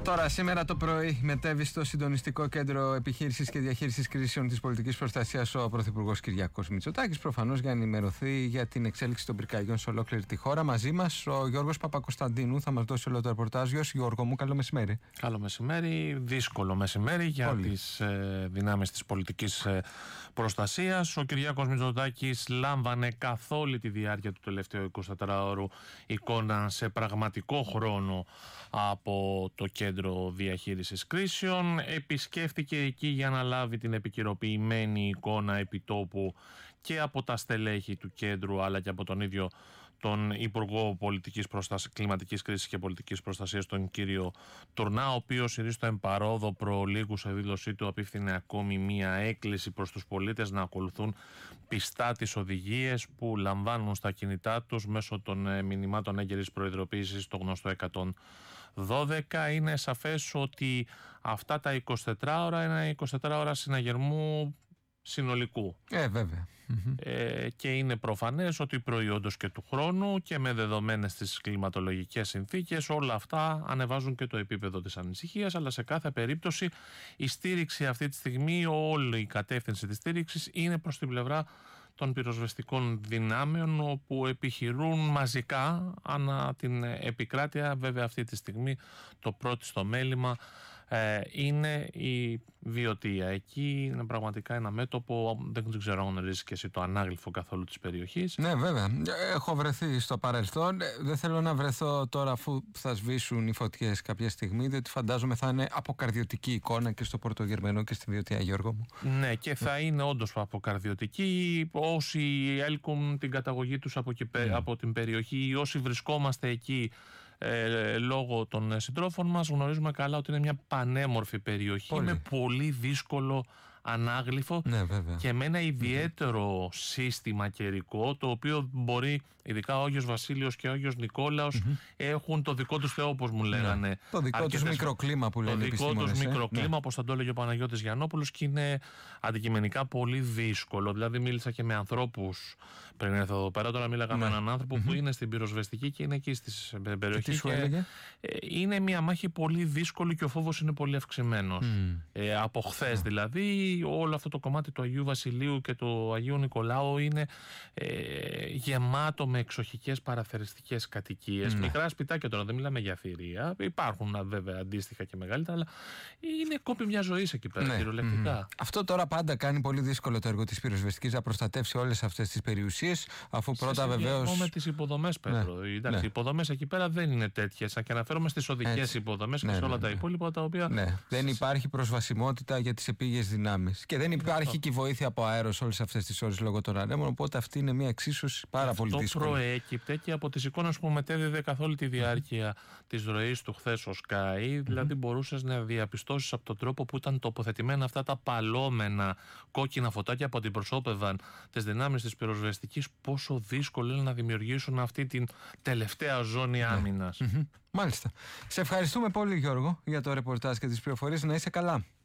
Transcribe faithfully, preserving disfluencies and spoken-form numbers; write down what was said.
Τώρα, σήμερα το πρωί, μετέβη στο Συντονιστικό Κέντρο Επιχείρησης και Διαχείρισης Κρίσεων της Πολιτικής Προστασίας ο Πρωθυπουργός Κυριάκος Μητσοτάκης, προφανώς για να ενημερωθεί για την εξέλιξη των πυρκαγιών σε ολόκληρη τη χώρα. Μαζί μας ο Γιώργος Παπακοσταντίνου θα μας δώσει όλο το ρεπορτάζ. Γιώργο μου, καλό μεσημέρι. Καλό μεσημέρι, δύσκολο μεσημέρι για Όλοι. τις ε, δυνάμεις της πολιτικής ε, προστασίας. Ο Κυριάκος Μητσοτάκης λάμβανε καθ' όλη τη διάρκεια του τελευταίου εικοσιτετράωρου εικόνα σε πραγματικό χρόνο από το Κέντρο Διαχείρισης Κρίσεων. Επισκέφθηκε εκεί για να λάβει την επικαιροποιημένη εικόνα επιτόπου και από τα στελέχη του κέντρου, αλλά και από τον ίδιο τον Υπουργό Πολιτικής Προστασίας, Κλιματικής Κρίσης και Πολιτικής Προστασίας, τον κύριο Τουρνά, ο οποίος ειρίστο εμπαρόδο προλίγου σε δήλωσή του απίφθινε ακόμη μία έκκληση προς τους πολίτες να ακολουθούν πιστά τις οδηγίες που λαμβάνουν στα κινητά τους μέσω των μηνυμάτων έγκαιρης προειδοποίησης, το γνωστό εκατόν δώδεκα. Είναι σαφές ότι αυτά τα εικοσιτέσσερις ώρα είναι εικοσιτέσσερις ώρα συναγερμού συνολικού. Ε, βέβαια. Ε, και είναι προφανές ότι προϊόντος και του χρόνου και με δεδομένες τις κλιματολογικές συνθήκες όλα αυτά ανεβάζουν και το επίπεδο της ανησυχίας, αλλά σε κάθε περίπτωση η στήριξη αυτή τη στιγμή, όλη η κατεύθυνση της στήριξης είναι προς την πλευρά των πυροσβεστικών δυνάμεων, όπου επιχειρούν μαζικά ανά την επικράτεια. Βέβαια αυτή τη στιγμή το πρώτο στο μέλημα ε, είναι η Βιωτία. Εκεί είναι πραγματικά ένα μέτωπο, δεν ξέρω αν γνωρίζεις και εσύ το ανάγλυφο καθόλου της περιοχής. Ναι, βέβαια. Έχω βρεθεί στο παρελθόν. Δεν θέλω να βρεθώ τώρα αφού θα σβήσουν οι φωτιές κάποια στιγμή, διότι φαντάζομαι θα είναι αποκαρδιωτική εικόνα και στο Πορτογερμανό και στη Βιωτία, Γιώργο μου. Ναι, και θα είναι όντως αποκαρδιωτική. Όσοι έλκουν την καταγωγή τους από, εκεί, mm. από την περιοχή, όσοι βρισκόμαστε εκεί Ε, λόγω των συντρόφων μας, γνωρίζουμε καλά ότι είναι μια πανέμορφη περιοχή. Πολύ. Με πολύ δύσκολο ανάγλυφο, ναι, και με ένα ιδιαίτερο mm-hmm. σύστημα καιρικό, το οποίο μπορεί, ειδικά ο Άγιος Βασίλειος και ο Άγιος Νικόλαος mm-hmm. έχουν το δικό τους Θεό, όπως μου λέγανε. Ναι. Το δικό τους μικροκλίμα που λένε οι επιστήμονες. Το δικό τους μικροκλίμα, ναι. όπως θα το έλεγε ο Παναγιώτης Γιαννόπουλος, και είναι αντικειμενικά πολύ δύσκολο. Δηλαδή μίλησα και με ανθρώπους πριν έρθω εδώ πέρα, τώρα μίλαγα ναι. με έναν άνθρωπο mm-hmm. που είναι στην πυροσβεστική και είναι εκεί στις περιοχές. Και και είναι μια μάχη πολύ δύσκολη και ο φόβος είναι πολύ αυξημένος. Mm. Ε, από χθες mm. δηλαδή, όλο αυτό το κομμάτι του Αγίου Βασιλείου και του Αγίου Νικολάου είναι ε, γεμάτο με εξοχικές παραθεριστικές κατοικίες. Mm. Μικρά σπιτάκια τώρα, δεν μιλάμε για θηρία. Υπάρχουν βέβαια αντίστοιχα και μεγαλύτερα, αλλά είναι κόπη μια ζωή εκεί πέρα, ναι. κυριολεκτικά. Mm. Αυτό τώρα πάντα κάνει πολύ δύσκολο το έργο της πυροσβεστικής να προστατεύσει όλες αυτές τις περιουσίες, αφού σε πρώτα βεβαίως. Με τις υποδομές, Πέτρο. Ναι. Εντάξει, ναι. Οι υποδομές εκεί πέρα δεν είναι τέτοιες. Και αναφέρομαι στις οδικές υποδομές ναι, και σε όλα ναι, τα ναι. υπόλοιπα τα οποία. Ναι. Δεν υπάρχει προσβασιμότητα για τις επίγειες δυνάμεις. Και δεν υπάρχει και η βοήθεια από αέρος όλες αυτές τις ώρες λόγω των ανέμων. Οπότε αυτή είναι μια εξίσωση πάρα αυτό πολύ δύσκολη. Αυτό προέκυπτε και από τις εικόνες που μετέδιδε καθ' όλη τη διάρκεια mm-hmm. της ροής του χθες ο Sky. Mm-hmm. Δηλαδή μπορούσες να διαπιστώσεις από τον τρόπο που ήταν τοποθετημένα αυτά τα παλώμενα κόκκινα φωτάκια που αντιπροσώπευαν τις δυνάμεις της πυροσβεστικής, πόσο δύσκολο είναι να δημιουργήσουν αυτή την τελευταία ζώνη άμυνας. Mm-hmm. Μάλιστα. Σε ευχαριστούμε πολύ, Γιώργο, για το ρεπορτάζ και τις πληροφορίες. Να είσαι καλά.